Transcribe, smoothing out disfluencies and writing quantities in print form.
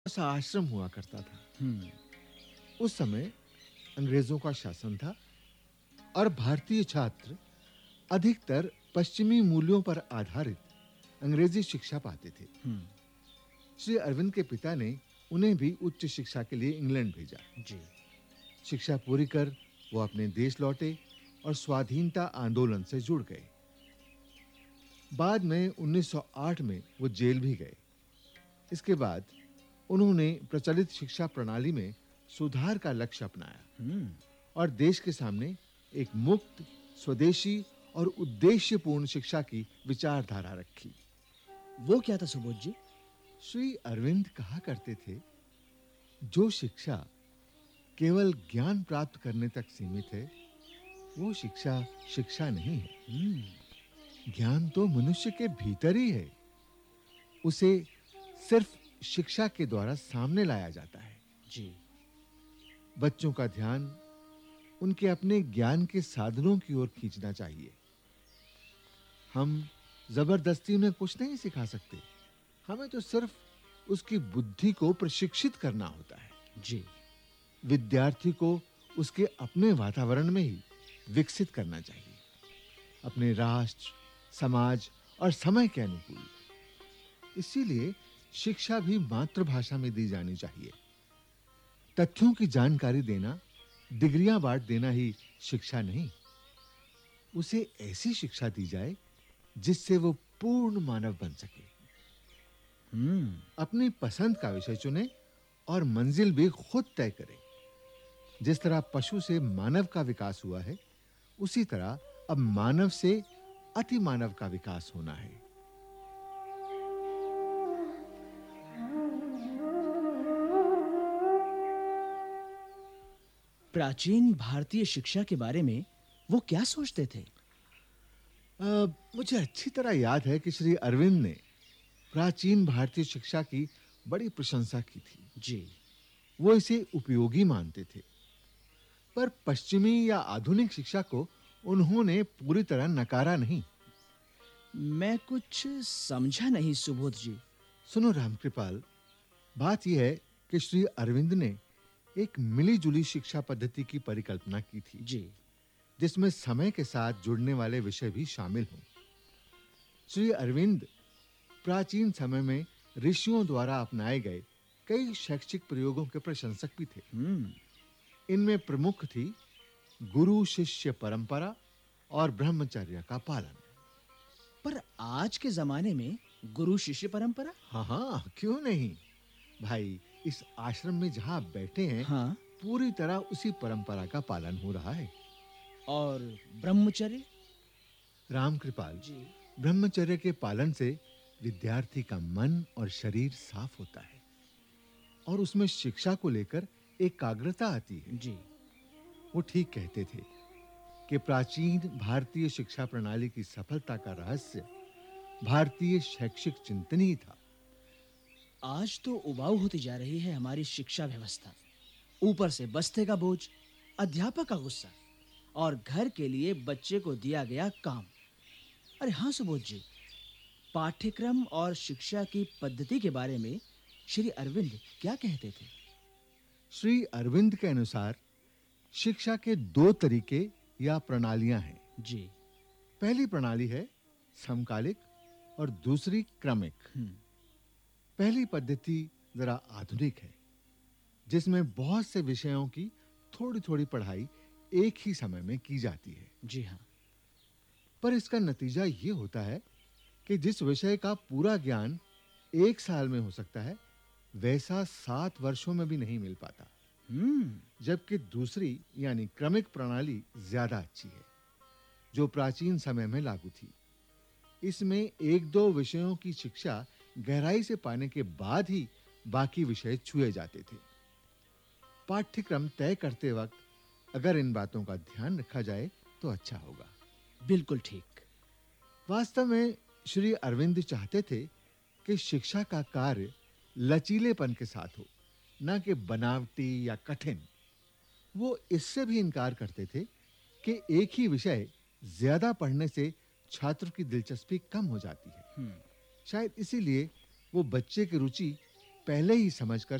सा आश्रम हुआ करता था। हम्म। उस समय अंग्रेजों का शासन था और भारतीय छात्र अधिकतर पश्चिमी मूल्यों पर आधारित अंग्रेजी शिक्षा पाते थे। हम्म। श्री अरविंद के पिता ने उन्हें भी उच्च शिक्षा के लिए इंग्लैंड भेजा। जी। शिक्षा पूरी कर वो अपने देश लौटे और स्वाधीनता आंदोलन से जुड़ गए। बाद में 1908 में वो जेल भी गए। इसके बाद उन्होंने प्रचलित शिक्षा प्रणाली में सुधार का लक्ष्य अपनाया हम्म। और देश के सामने एक मुक्त, स्वदेशी और उद्देश्यपूर्ण शिक्षा की विचारधारा रखी। वो क्या था सुबोध जी? श्री अरविंद कहा करते थे, जो शिक्षा केवल ज्ञान प्राप्त करने तक सीमित है, वो शिक्षा शिक्षा नहीं है। ज्ञान तो मनुष्य के भीतर ही है। उसे सिर्फ शिक्षा के द्वारा सामने लाया जाता है। जी। बच्चों का ध्यान उनके अपने ज्ञान के साधनों की ओर खींचना चाहिए। हम जबरदस्ती उन्हें कुछ नहीं सिखा सकते। हमें तो सिर्फ उसकी बुद्धि को प्रशिक्षित करना होता है। जी। विद्यार्थी को उसके अपने वातावरण में ही विकसित करना चाहिए, अपने राष्ट्र, समाज और समय के अनुकूल। इसीलिए शिक्षा भी मातृभाषा में दी जानी चाहिए। तथ्यों की जानकारी देना, डिग्रियां बांट देना ही शिक्षा नहीं। उसे ऐसी शिक्षा दी जाए जिससे वो पूर्ण मानव बन सके। अपनी पसंद का विषय चुने और मंजिल भी खुद तय करे। जिस तरह पशु से मानव का विकास हुआ है, उसी तरह अब मानव से अति मानव का विकास होना है। प्राचीन भारतीय शिक्षा के बारे में वो क्या सोचते थे? मुझे अच्छी तरह याद है कि श्री अरविंद ने प्राचीन भारतीय शिक्षा की बड़ी प्रशंसा की थी। जी। वो इसे उपयोगी मानते थे। पर पश्चिमी या आधुनिक शिक्षा को उन्होंने पूरी तरह नकारा नहीं। मैं कुछ समझा नहीं सुबोध जी। सुनो रामकृपाल, बात यह है कि श्री अरविंद ने एक मिली-जुली शिक्षा पद्धति की परिकल्पना की थी, जी। जिसमें समय के साथ जुड़ने वाले विषय भी शामिल हों। श्री अरविंद प्राचीन समय में ऋषियों द्वारा अपनाए गए कई शैक्षिक प्रयोगों के प्रशंसक भी थे। इनमें प्रमुख थी गुरु शिष्य परंपरा और ब्रह्मचर्य का पालन। पर आज के जमाने में गुरु शिष्य परंपरा? हाँ, क्यों नहीं भाई। इस आश्रम में जहां आप बैठे हैं, हाँ। पूरी तरह उसी परंपरा का पालन हो रहा है। और ब्रह्मचर्य? रामकृपाल जी। ब्रह्मचर्य के पालन से विद्यार्थी का मन और शरीर साफ होता है और उसमें शिक्षा को लेकर एकाग्रता आती है। जी। वो ठीक कहते थे कि प्राचीन भारतीय शिक्षा प्रणाली की सफलता का रहस्य भारतीय शैक्षिक चिंतन ही था। आज तो उबाऊ होती जा रही है हमारी शिक्षा व्यवस्था। ऊपर से बस्ते का बोझ, अध्यापक का गुस्सा और घर के लिए बच्चे को दिया गया काम। अरे हाँ सुबोध जी, पाठ्यक्रम और शिक्षा की पद्धति के बारे में श्री अरविंद क्या कहते थे? श्री अरविंद के अनुसार शिक्षा के दो तरीके या प्रणालियां हैं। जी। पहली प्रणाली है समकालिक और दूसरी क्रमिक। पहली पद्धति जरा आधुनिक है, जिसमें बहुत से विषयों की थोड़ी-थोड़ी पढ़ाई एक ही समय में की जाती है। जी हाँ। पर इसका नतीजा ये होता है कि जिस विषय का पूरा ज्ञान एक साल में हो सकता है, वैसा 7 वर्षों में भी नहीं मिल पाता। जबकि दूसरी यानी क्रमिक प्रणाली ज्यादा अच्छी है, जो प्राचीन समय में लागू थी। इसमें एक दो विषयों की शिक्षा गहराई से पाने के बाद ही बाकी विषय छुए जाते थे। पाठ्यक्रम तय करते वक्त अगर इन बातों का ध्यान रखा जाए तो अच्छा होगा। बिल्कुल ठीक। वास्तव में श्री अरविंद चाहते थे कि शिक्षा का कार्य लचीलेपन के साथ हो, ना कि बनावटी या कठिन। वो इससे भी इनकार करते थे कि एक ही विषय ज्यादा पढ़ने से छात्र की दिलचस्पी कम हो जाती है। शायद इसीलिए वो बच्चे की रुचि पहले ही समझकर